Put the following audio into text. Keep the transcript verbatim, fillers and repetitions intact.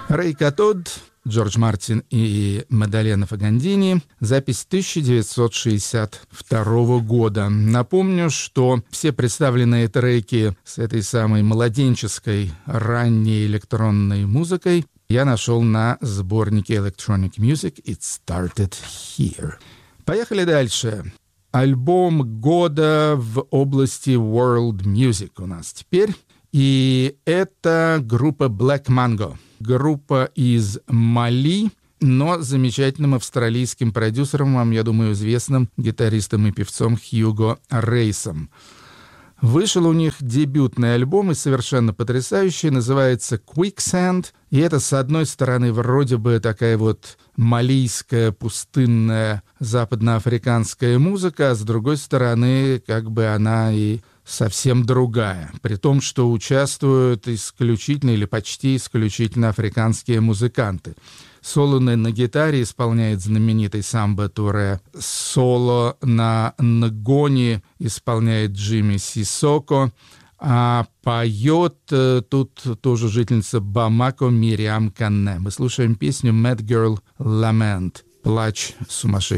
Рэй Катод, Джордж Мартин и Мадалена Фагандини. Запись тысяча девятьсот шестьдесят второго года. Напомню, что все представленные треки с этой самой младенческой ранней электронной музыкой я нашел на сборнике Electronic Music It Started Here. Поехали дальше. Альбом года в области World Music у нас теперь. И это группа Black Mango. Группа из Мали, но замечательным австралийским продюсером, вам, я думаю, известным гитаристом и певцом Хьюго Рейсом. Вышел у них дебютный альбом, и совершенно потрясающий, называется Quicksand. И это, с одной стороны, вроде бы такая вот малийская, пустынная, западноафриканская музыка, а с другой стороны, как бы она и совсем другая, при том, что участвуют исключительно или почти исключительно африканские музыканты. Соло на гитаре исполняет знаменитый Самбо Туре, соло на нгони исполняет Джимми Сисоко, а поет тут тоже жительница Бамако Мириам Канне. Мы слушаем песню «Mad Girl Lament» — «Плач сумасшедшей